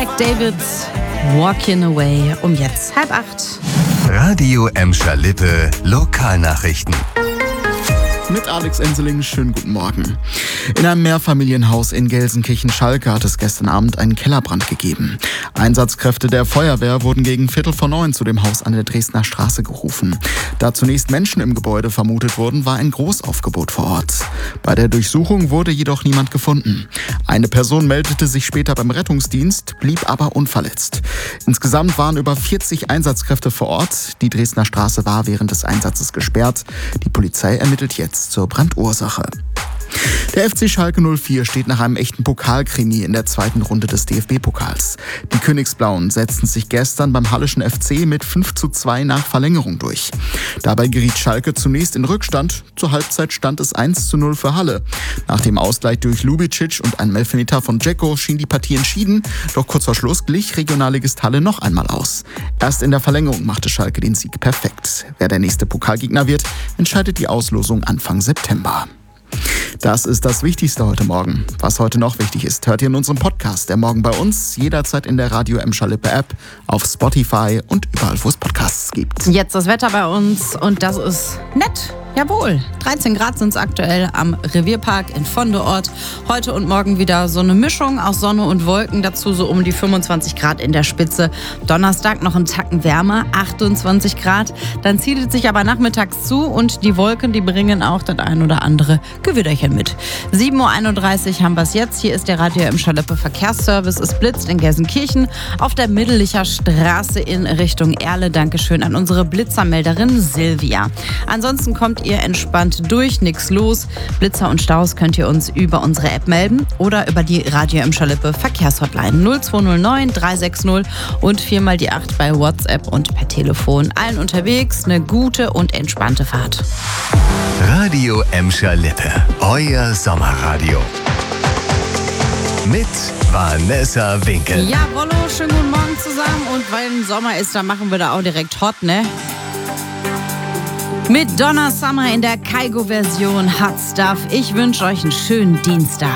Craig David, Walking Away, um jetzt 7:30. Radio Emscher Lippe, Lokalnachrichten. Mit Alex Enseling, schönen guten Morgen. In einem Mehrfamilienhaus in Gelsenkirchen-Schalke hat es gestern Abend einen Kellerbrand gegeben. Einsatzkräfte der Feuerwehr wurden gegen 8:45 zu dem Haus an der Dresdner Straße gerufen. Da zunächst Menschen im Gebäude vermutet wurden, war ein Großaufgebot vor Ort. Bei der Durchsuchung wurde jedoch niemand gefunden. Eine Person meldete sich später beim Rettungsdienst, blieb aber unverletzt. Insgesamt waren über 40 Einsatzkräfte vor Ort. Die Dresdner Straße war während des Einsatzes gesperrt. Die Polizei ermittelt jetzt zur Brandursache. Der FC Schalke 04 steht nach einem echten Pokalkrimi in der zweiten Runde des DFB-Pokals. Die Königsblauen setzten sich gestern beim Hallischen FC mit 5:2 nach Verlängerung durch. Dabei geriet Schalke zunächst in Rückstand. Zur Halbzeit stand es 1:0 für Halle. Nach dem Ausgleich durch Lubicic und einem Elfmeter von Dzeko schien die Partie entschieden. Doch kurz vor Schluss glich Regionalligist Halle noch einmal aus. Erst in der Verlängerung machte Schalke den Sieg perfekt. Wer der nächste Pokalgegner wird, entscheidet die Auslosung Anfang September. Das ist das Wichtigste heute Morgen. Was heute noch wichtig ist, hört ihr in unserem Podcast. Der Morgen bei uns, jederzeit in der Radio Emscher Lippe App, auf Spotify und überall, wo es Podcasts gibt. Jetzt das Wetter bei uns und das ist nett. Jawohl, 13 Grad sind es aktuell am Revierpark in Vondeort. Heute und morgen wieder so eine Mischung aus Sonne und Wolken, dazu so um die 25 Grad in der Spitze. Donnerstag noch einen Tacken wärmer, 28 Grad. Dann zieht es sich aber nachmittags zu und die Wolken, die bringen auch das ein oder andere Gewitterchen mit. 7:31 Uhr haben wir es jetzt. Hier ist der Radio Emscher Lippe Verkehrsservice. Es blitzt in Gelsenkirchen auf der Middelicher Straße in Richtung Erle. Dankeschön an unsere Blitzermelderin Silvia. Ansonsten kommt ihr entspannt durch, nix los. Blitzer und Staus könnt ihr uns über unsere App melden oder über die Radio Emscher Lippe Verkehrshotline 0209 360 und 4x8 bei WhatsApp und per Telefon. Allen unterwegs eine gute und entspannte Fahrt. Radio Emscher Lippe, euer Sommerradio. Mit Vanessa Winkel. Jawollo, schönen guten Morgen zusammen. Und weil Sommer ist, dann machen wir da auch direkt hot, ne? Mit Donna Summer in der Kaigo-Version Hot Stuff. Ich wünsche euch einen schönen Dienstag.